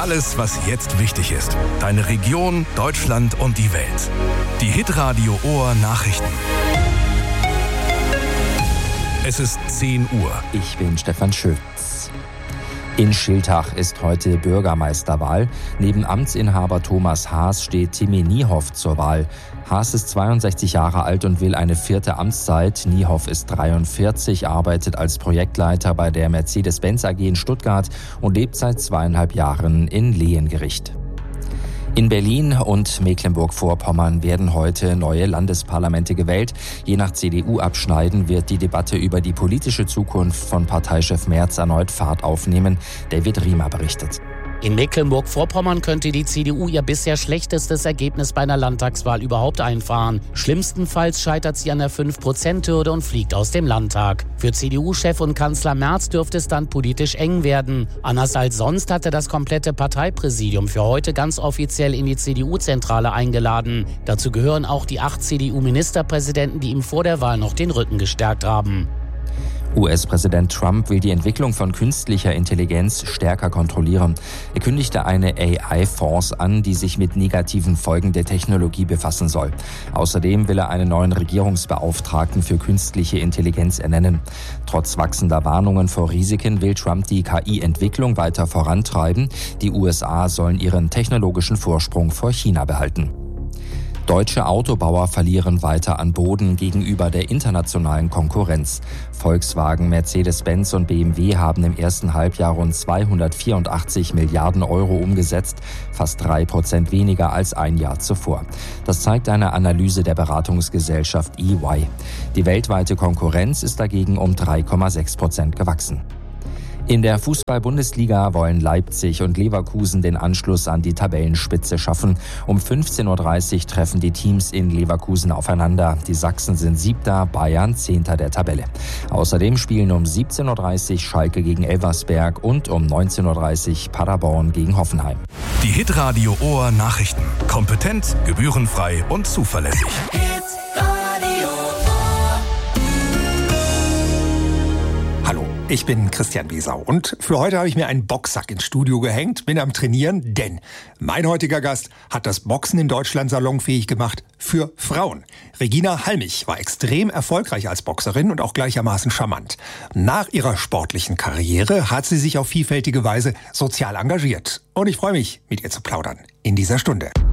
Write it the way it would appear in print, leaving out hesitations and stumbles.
Alles, was jetzt wichtig ist. Deine Region, Deutschland und die Welt. Die Hitradio Ohr Nachrichten. Es ist 10 Uhr. Ich bin Stefan Schütz. In Schiltach ist heute Bürgermeisterwahl. Neben Amtsinhaber Thomas Haas steht Timmy Niehoff zur Wahl. Haas ist 62 Jahre alt und will eine 4. Amtszeit. Niehoff ist 43, arbeitet als Projektleiter bei der Mercedes-Benz AG in Stuttgart und lebt seit 2,5 Jahren in Lehengericht. In Berlin und Mecklenburg-Vorpommern werden heute neue Landesparlamente gewählt. Je nach CDU-Abschneiden wird die Debatte über die politische Zukunft von Parteichef Merz erneut Fahrt aufnehmen. David Riemer berichtet. In Mecklenburg-Vorpommern könnte die CDU ihr bisher schlechtestes Ergebnis bei einer Landtagswahl überhaupt einfahren. Schlimmstenfalls scheitert sie an der 5%-Hürde und fliegt aus dem Landtag. Für CDU-Chef und Kanzler Merz dürfte es dann politisch eng werden. Anders als sonst hatte das komplette Parteipräsidium für heute ganz offiziell in die CDU-Zentrale eingeladen. Dazu gehören auch die 8 CDU-Ministerpräsidenten, die ihm vor der Wahl noch den Rücken gestärkt haben. US-Präsident Trump will die Entwicklung von künstlicher Intelligenz stärker kontrollieren. Er kündigte eine AI-Fonds an, die sich mit negativen Folgen der Technologie befassen soll. Außerdem will er einen neuen Regierungsbeauftragten für künstliche Intelligenz ernennen. Trotz wachsender Warnungen vor Risiken will Trump die KI-Entwicklung weiter vorantreiben. Die USA sollen ihren technologischen Vorsprung vor China behalten. Deutsche Autobauer verlieren weiter an Boden gegenüber der internationalen Konkurrenz. Volkswagen, Mercedes-Benz und BMW haben im ersten Halbjahr rund 284 Milliarden Euro umgesetzt, fast 3% weniger als ein Jahr zuvor. Das zeigt eine Analyse der Beratungsgesellschaft EY. Die weltweite Konkurrenz ist dagegen um 3,6% gewachsen. In der Fußball-Bundesliga wollen Leipzig und Leverkusen den Anschluss an die Tabellenspitze schaffen. Um 15.30 Uhr treffen die Teams in Leverkusen aufeinander. Die Sachsen sind 7., Bayern 10. der Tabelle. Außerdem spielen um 17.30 Uhr Schalke gegen Elversberg und um 19.30 Uhr Paderborn gegen Hoffenheim. Die Hitradio Ohr Nachrichten. Kompetent, gebührenfrei und zuverlässig. Ich bin Christian Besau und für heute habe ich mir einen Boxsack ins Studio gehängt, bin am Trainieren, denn mein heutiger Gast hat das Boxen in Deutschland salonfähig gemacht für Frauen. Regina Halmich war extrem erfolgreich als Boxerin und auch gleichermaßen charmant. Nach ihrer sportlichen Karriere hat sie sich auf vielfältige Weise sozial engagiert und ich freue mich, mit ihr zu plaudern in dieser Stunde.